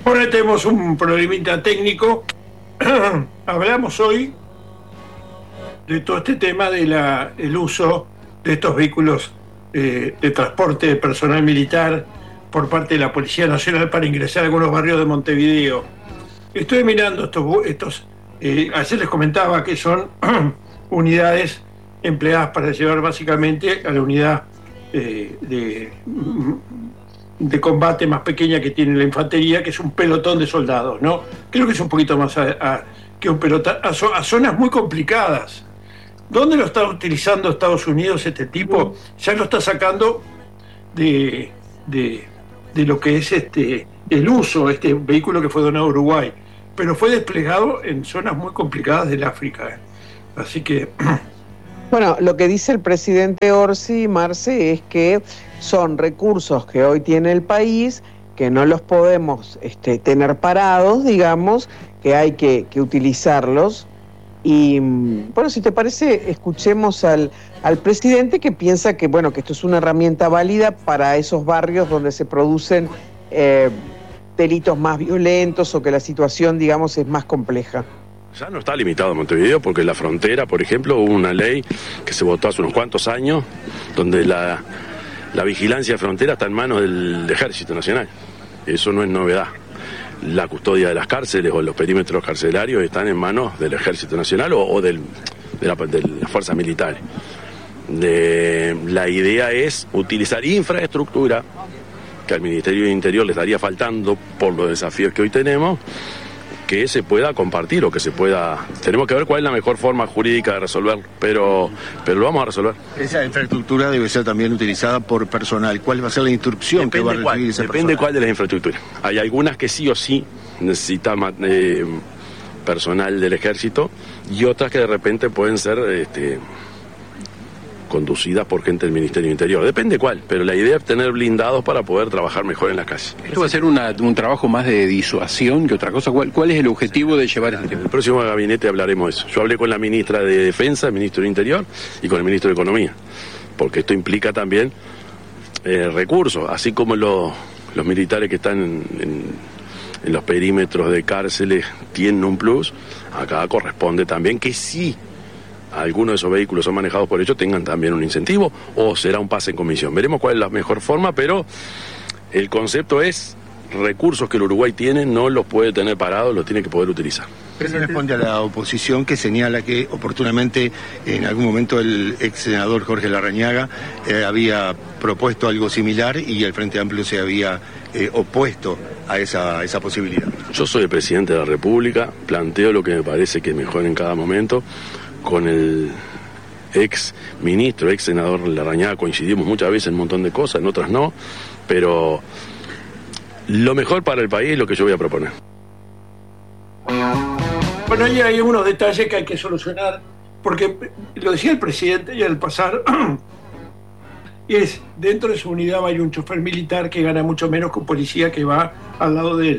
Bueno, tenemos un problemita técnico. Hablamos hoy de todo este tema del uso de estos vehículos de transporte de personal militar por parte de la Policía Nacional para ingresar a algunos barrios de Montevideo. Estoy mirando ayer les comentaba que son unidades empleadas para llevar básicamente a la unidad de combate más pequeña que tiene la infantería, que es un pelotón de soldados, ¿no? Creo que es un poquito más que un pelotón, a zonas muy complicadas. ¿Dónde lo está utilizando Estados Unidos este tipo? Ya lo está sacando de lo que es el uso, este vehículo que fue donado a Uruguay, pero fue desplegado en zonas muy complicadas del África. Así que... Bueno, lo que dice el presidente Orsi, Marce, es que son recursos que hoy tiene el país, que no los podemos tener parados, digamos, que hay que utilizarlos. Y bueno, si te parece, escuchemos al presidente, que piensa que, bueno, que esto es una herramienta válida para esos barrios donde se producen delitos más violentos o que la situación, digamos, es más compleja. Ya no está limitado a Montevideo, porque en la frontera, por ejemplo, hubo una ley que se votó hace unos cuantos años, donde la vigilancia de frontera está en manos del Ejército Nacional. Eso no es novedad. La custodia de las cárceles o los perímetros carcelarios están en manos del Ejército Nacional o de las fuerzas militares. La idea es utilizar infraestructura que al Ministerio del Interior le estaría faltando por los desafíos que hoy tenemos, que se pueda compartir o que se pueda... Tenemos que ver cuál es la mejor forma jurídica de resolverlo, pero lo vamos a resolver. Esa infraestructura debe ser también utilizada por personal. ¿Cuál va a ser la instrucción que va a recibir ese personal? Depende cuál de las infraestructuras. Hay algunas que sí o sí necesitan personal del ejército y otras que de repente pueden ser conducidas por gente del Ministerio del Interior. Depende cuál, pero la idea es tener blindados para poder trabajar mejor en las calles. ¿Esto va a ser un trabajo más de disuasión que otra cosa? ¿Cuál es el objetivo de llevar este tema? En el próximo gabinete hablaremos de eso. Yo hablé con la ministra de Defensa, el ministro del Interior y con el ministro de Economía, porque esto implica también recursos, así como los militares que están en los perímetros de cárceles tienen un plus, acá corresponde también que sí algunos de esos vehículos son manejados por ellos, tengan también un incentivo o será un pase en comisión. Veremos cuál es la mejor forma, pero el concepto es recursos que el Uruguay tiene, no los puede tener parados, los tiene que poder utilizar. ¿Qué se responde a la oposición que señala que oportunamente en algún momento el ex senador Jorge Larrañaga había propuesto algo similar y el Frente Amplio se había opuesto a esa posibilidad? Yo soy el presidente de la República, planteo lo que me parece que es mejor en cada momento. Con el ex ministro, ex senador Larrañaga coincidimos muchas veces en un montón de cosas, en otras no, pero lo mejor para el país es lo que yo voy a proponer. Bueno, ahí hay unos detalles que hay que solucionar, porque lo decía el presidente y al pasar, dentro de su unidad hay un chofer militar que gana mucho menos que un policía que va al lado de él.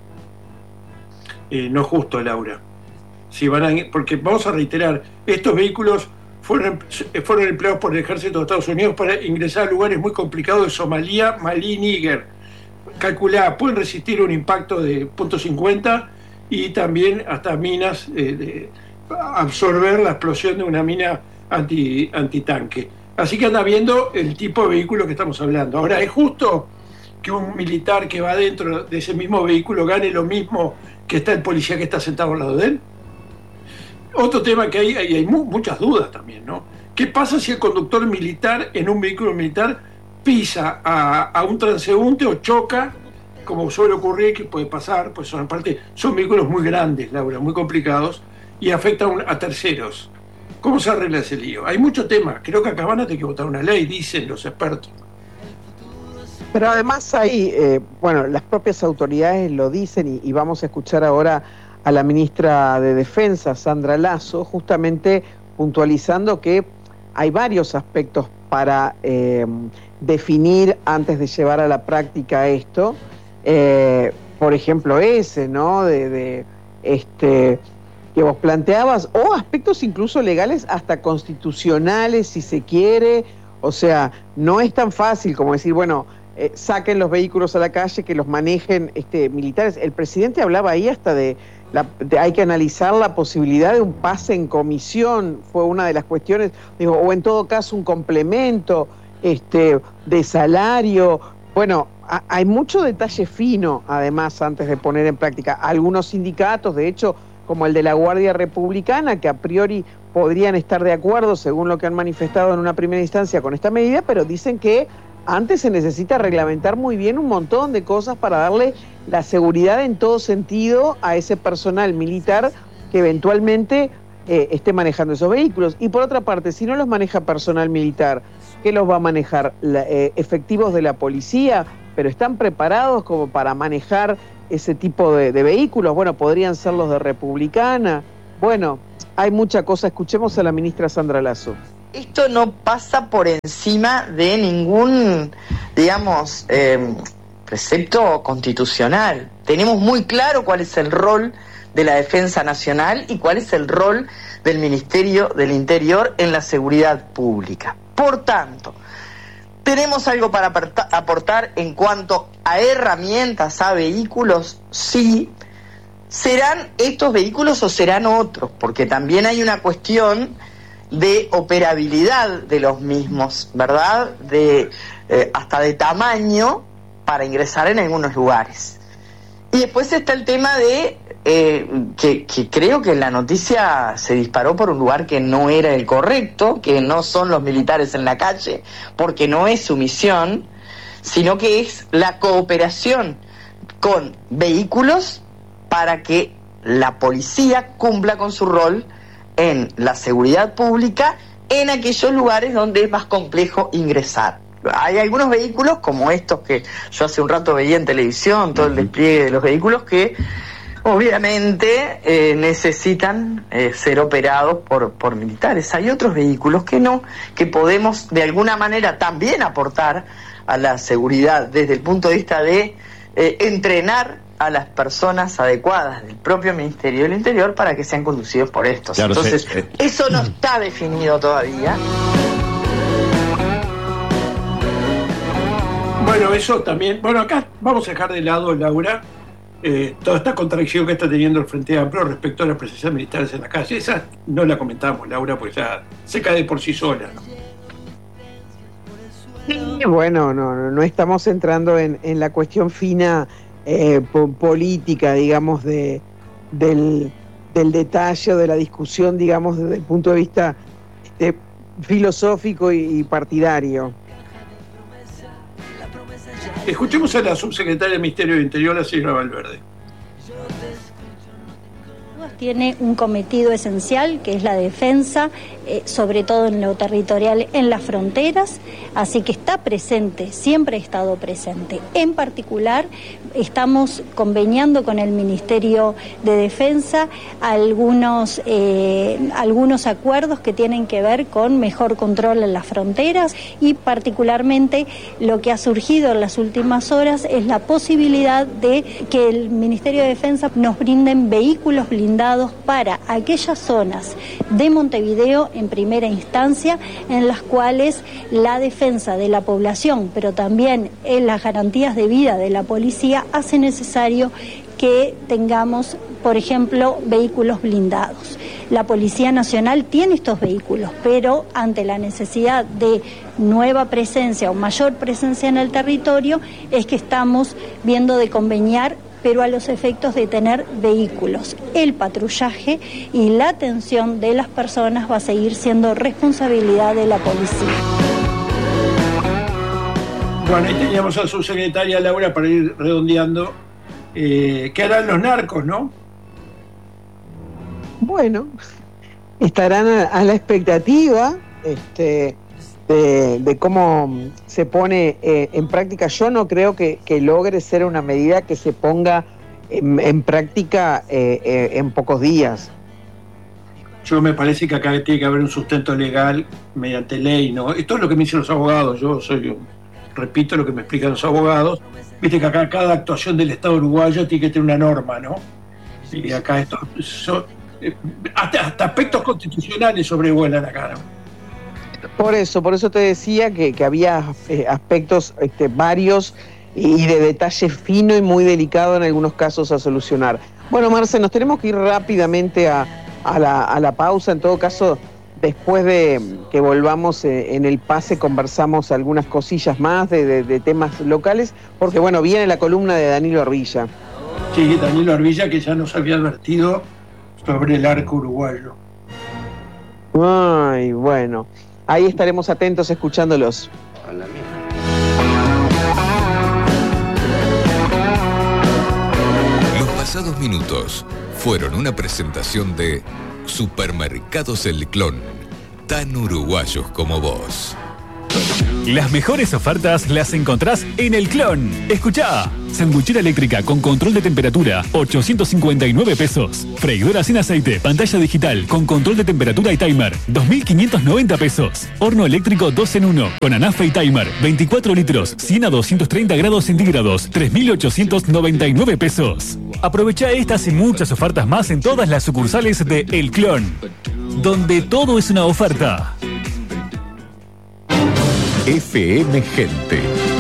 No es justo, Laura. Porque vamos a reiterar, estos vehículos fueron empleados por el ejército de Estados Unidos para ingresar a lugares muy complicados de Somalia, Malí y Níger. Calculá, pueden resistir un impacto de .50 y también hasta minas, absorber la explosión de una mina antitanque. Así que anda viendo el tipo de vehículo que estamos hablando. Ahora, ¿es justo que un militar que va dentro de ese mismo vehículo gane lo mismo que está el policía que está sentado al lado de él? Otro tema que hay muchas dudas también, ¿no? ¿Qué pasa si el conductor militar en un vehículo militar pisa a un transeúnte o choca, como suele ocurrir, que puede pasar, pues son vehículos muy grandes, Laura, muy complicados, y afectan a terceros? ¿Cómo se arregla ese lío? Hay muchos temas. Creo que acá van a tener que votar una ley, dicen los expertos. Pero además las propias autoridades lo dicen y vamos a escuchar ahora a la ministra de Defensa, Sandra Lasso, justamente puntualizando que hay varios aspectos para definir antes de llevar a la práctica esto. Por ejemplo, ¿no? Que vos planteabas, o aspectos incluso legales, hasta constitucionales, si se quiere. O sea, no es tan fácil como decir, bueno, saquen los vehículos a la calle, que los manejen militares. El presidente hablaba ahí hasta de hay que analizar la posibilidad de un pase en comisión, fue una de las cuestiones, digo, o en todo caso un complemento de salario. Bueno, hay mucho detalle fino, además, antes de poner en práctica. Algunos sindicatos, de hecho, como el de la Guardia Republicana, que a priori podrían estar de acuerdo, según lo que han manifestado en una primera instancia con esta medida, pero dicen que antes se necesita reglamentar muy bien un montón de cosas para darle la seguridad en todo sentido a ese personal militar que eventualmente esté manejando esos vehículos. Y por otra parte, si no los maneja personal militar, ¿qué los va a manejar? Efectivos de la policía, pero ¿están preparados como para manejar ese tipo de vehículos? Bueno, podrían ser los de Republicana. Bueno, hay mucha cosa. Escuchemos a la ministra Sandra Lasso. Esto no pasa por encima de ningún, digamos, precepto constitucional. Tenemos muy claro cuál es el rol de la Defensa Nacional y cuál es el rol del Ministerio del Interior en la seguridad pública. Por tanto, ¿tenemos algo para aportar en cuanto a herramientas, a vehículos? Sí. ¿Serán estos vehículos o serán otros? Porque también hay una cuestión de operabilidad de los mismos, ¿verdad? Hasta de tamaño para ingresar en algunos lugares. Y después está el tema de que creo que la noticia se disparó por un lugar que no era el correcto, que no son los militares en la calle, porque no es su misión, sino que es la cooperación con vehículos para que la policía cumpla con su rol en la seguridad pública en aquellos lugares donde es más complejo ingresar. Hay algunos vehículos como estos que yo hace un rato veía en televisión, todo el despliegue de los vehículos, que obviamente necesitan ser operados por militares. Hay otros vehículos que no, que podemos de alguna manera también aportar a la seguridad desde el punto de vista de entrenar a las personas adecuadas del propio Ministerio del Interior para que sean conducidos por estos. Claro, entonces, eso no está definido todavía. Bueno, eso también. Bueno, acá vamos a dejar de lado, Laura, toda esta contradicción que está teniendo el Frente Amplio respecto a la presencia de militares en la calle. Esa no la comentamos, Laura, pues ya se cae por sí sola, ¿no? Bueno, no estamos entrando en la cuestión fina política, digamos, del detalle o de la discusión, digamos, desde el punto de vista filosófico y partidario. Escuchemos a la subsecretaria del Ministerio del Interior, la señora Valverde. Tiene un cometido esencial, que es la defensa, sobre todo en lo territorial, en las fronteras, así que está presente, siempre ha estado presente. En particular, estamos conveniando con el Ministerio de Defensa algunos acuerdos que tienen que ver con mejor control en las fronteras, y particularmente lo que ha surgido en las últimas horas es la posibilidad de que el Ministerio de Defensa nos brinden vehículos blindados para aquellas zonas de Montevideo en primera instancia en las cuales la defensa de la población, pero también en las garantías de vida de la policía, hace necesario que tengamos, por ejemplo, vehículos blindados. La Policía Nacional tiene estos vehículos, pero ante la necesidad de nueva presencia o mayor presencia en el territorio, es que estamos viendo de conveniar, pero a los efectos de tener vehículos. El patrullaje y la atención de las personas va a seguir siendo responsabilidad de la policía. Bueno, ahí teníamos a la subsecretaria Laura para ir redondeando. ¿Qué harán los narcos, no? Bueno, estarán a la expectativa de cómo se pone en práctica. Yo no creo que logre ser una medida que se ponga en práctica en pocos días. Yo me parece que acá tiene que haber un sustento legal mediante ley, ¿no? Esto es lo que me dicen los abogados. Repito lo que me explican los abogados. Viste que acá cada actuación del Estado uruguayo tiene que tener una norma, ¿no? Y acá hasta aspectos constitucionales sobrevuelan acá, ¿no? Por eso te decía que había aspectos varios y de detalle fino y muy delicado en algunos casos a solucionar. Bueno, Marce, nos tenemos que ir rápidamente a la pausa. En todo caso, después de que volvamos en el pase, conversamos algunas cosillas más de temas locales, porque bueno, viene la columna de Danilo Arvilla. Sí, Danilo Arvilla, que ya nos había advertido sobre el arco uruguayo. Ay, bueno, ahí estaremos atentos escuchándolos. A la mía. Los pasados minutos fueron una presentación de Supermercados El Clon, tan uruguayos como vos. Las mejores ofertas las encontrás en El Clon. Escuchá. Sanguchera eléctrica con control de temperatura, 859 pesos. Freidora sin aceite, pantalla digital con control de temperatura y timer, 2.590 pesos. Horno eléctrico 2 en 1 con anafe y timer, 24 litros, 100 a 230 grados centígrados, 3.899 pesos. Aprovecha estas y muchas ofertas más en todas las sucursales de El Clon, donde todo es una oferta. FM Gente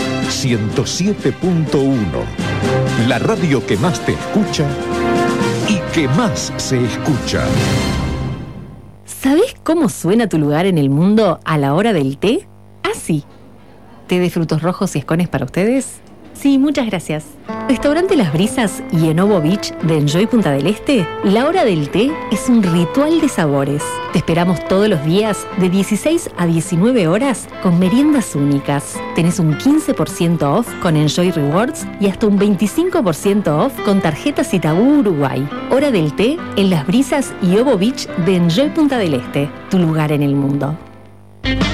107.1, la radio que más te escucha y que más se escucha. ¿Sabés cómo suena tu lugar en el mundo a la hora del té? Así. ¿Té de frutos rojos y escones para ustedes? Sí, muchas gracias. Restaurante Las Brisas y Enovo Beach de Enjoy Punta del Este, la hora del té es un ritual de sabores. Te esperamos todos los días de 16 a 19 horas con meriendas únicas. Tenés un 15% off con Enjoy Rewards y hasta un 25% off con tarjetas Itaú Uruguay. Hora del té en Las Brisas y Ovo Beach de Enjoy Punta del Este, tu lugar en el mundo.